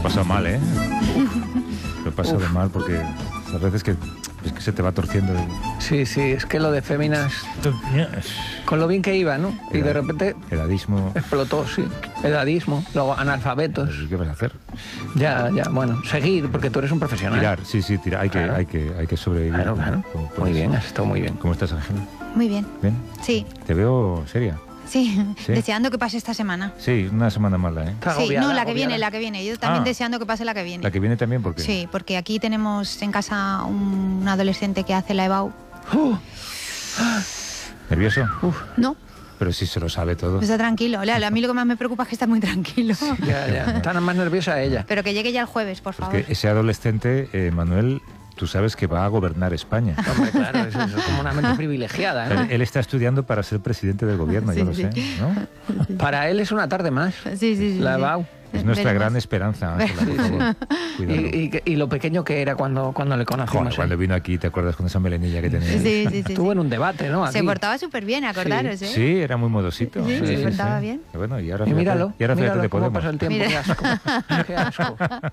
pasado mal, ¿eh? Lo he pasado mal porque a veces que se te va torciendo. Sí, es que lo de féminas, con lo bien que iba, ¿no? Y de repente Edadismo. explotó, sí. Edadismo, luego analfabetos. ¿Qué vas a hacer? Ya, bueno, seguir, porque tú eres un profesional. Tirar, sí, tirar. Hay que sobrevivir. Claro. Muy bien, has estado muy bien. ¿Cómo estás, Ángela? Muy bien. ¿Bien? Sí. Te veo seria. Sí, deseando que pase esta semana. Sí, una semana mala, ¿eh? Está Sí, agobiada, no, la agobiada. que viene. Yo también deseando que pase la que viene. ¿La que viene también? ¿Por qué? Sí, porque aquí tenemos en casa un adolescente que hace la EBAU. ¿Nervioso? No, Pero sí se lo sabe todo. está tranquilo. A mí lo que más me preocupa es que está muy tranquilo. Ya. Está más nerviosa ella. Pero que llegue ya el jueves, por favor. Es que ese adolescente, Manuel, tú sabes que va a gobernar España. Hombre, claro, eso es como una mente privilegiada, ¿no? Él está estudiando para ser presidente del gobierno, Sí, yo lo sí. sé, ¿no? Para él es una tarde más. Sí. La EBAU. Es nuestra Veremos. gran esperanza, Ángela, por favor. Cuídalo. Y lo pequeño que era cuando le conocimos. Joder, cuando vino aquí, ¿te acuerdas con esa melenilla que tenía? Sí. Estuvo en un debate, ¿no? Aquí. Se portaba súper bien, acordaros, ¿eh? Sí, era muy modosito. Sí, se portaba bien. Y bueno, y ahora Y míralo, fíjate de cómo Podemos. pasa el tiempo. Mira. Qué asco. Qué asco.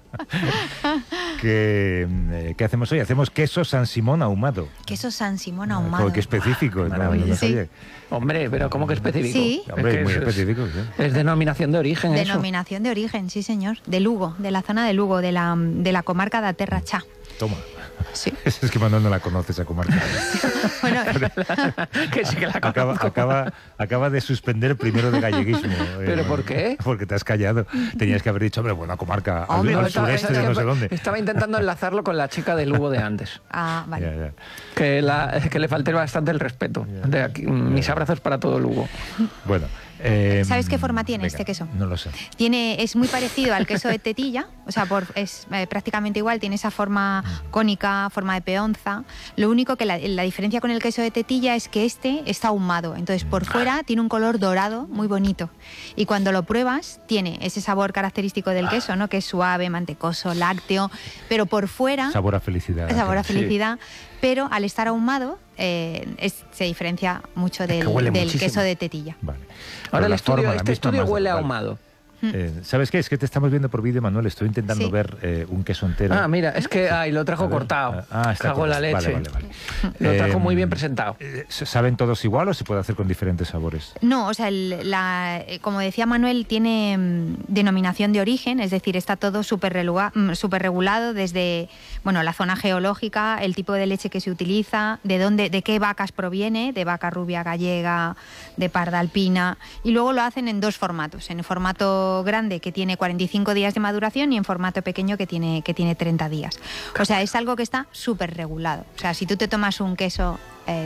¿Qué hacemos hoy? Hacemos queso San Simón ahumado. Queso San Simón ahumado. Joder, qué específico. Maravilla. No, Sí. oye, Hombre, pero ¿cómo que específico? Sí. hombre, Es que muy eso específico. Sí. Es denominación de origen, eso. Denominación de origen, sí señor. De Lugo, de la zona de Lugo, de la comarca de Terra Cha. Toma. Sí. Es que Manuel no la conoce esa comarca. Bueno, Que sí que la conozco. Acaba de suspender primero de galleguismo. ¿Pero por qué? Porque te has callado. Tenías que haber dicho, hombre, buena comarca, Hombre, al no, sureste de no sé dónde. Estaba intentando enlazarlo con la chica de Lugo de antes. vale. Ya. Que le falté bastante el respeto. De aquí, mis abrazos para todo Lugo. Bueno. ¿Sabes qué forma tiene venga, este queso? No lo sé. Es muy parecido al queso de tetilla, o sea, es prácticamente igual, tiene esa forma cónica, forma de peonza. Lo único que la diferencia con el queso de tetilla es que este está ahumado, entonces por fuera tiene un color dorado muy bonito. Y cuando lo pruebas, tiene ese sabor característico del queso, ¿no? Que es suave, mantecoso, lácteo, pero por fuera... Sabor a felicidad. Sabor a Sí. felicidad, pero al estar ahumado se diferencia mucho del muchísimo. queso de tetilla. Vale. Ahora Pero la forma, la este misma, estudio más huele a vale. ahumado. ¿Sabes qué? Es que te estamos viendo por vídeo, Manuel. Estoy intentando Sí. ver un queso entero. Ah, mira, es que lo trajo A ver. cortado. Está Cago en la cortado. leche. Vale. Lo trajo muy bien presentado. ¿Saben todos igual o se puede hacer con diferentes sabores? No, o sea, como decía Manuel, tiene denominación de origen, es decir, está todo súper regulado desde la zona geológica, el tipo de leche que se utiliza, de qué vacas proviene, de vaca rubia gallega, de parda alpina, y luego lo hacen en dos formatos, en el formato grande que tiene 45 días de maduración y en formato pequeño que tiene 30 días. O sea, es algo que está súper regulado. O sea, si tú te tomas un queso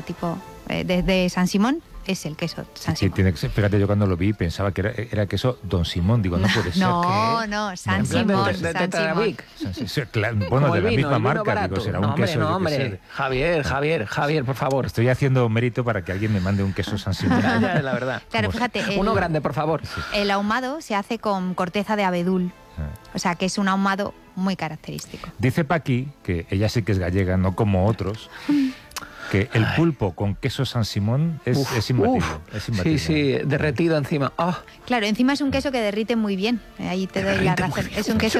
de San Simón, es el queso San Sí, Simón. tiene que ser. Fíjate, yo cuando lo vi pensaba que era queso Don Simón. Digo, no puede ser. No, San En plan Simón. de San Tarabic. Bueno, Como de el la vino, misma el vino marca. barato. Digo, será No, un hombre, queso. no, yo qué hombre. sé. Javier, por favor. Estoy haciendo mérito para que alguien me mande un queso San Simón. Ya, la verdad. Claro, ¿Cómo fíjate, Uno grande, por favor. el ahumado se hace con corteza de abedul, o sea, que es un ahumado muy característico. Dice Paqui, que ella sí que es gallega, no como otros, que el pulpo con queso San Simón es imbatible. Es imbatible. Sí, derretido encima. Oh, Claro, encima es un queso que derrite muy bien, ahí te doy la Derrite muy razón. bien. Es un queso